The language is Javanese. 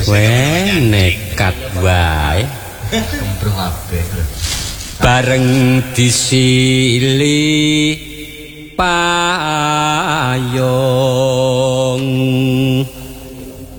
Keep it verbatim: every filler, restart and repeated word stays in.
Weh nekat wae. Kembroh kabeh. Bareng disili payo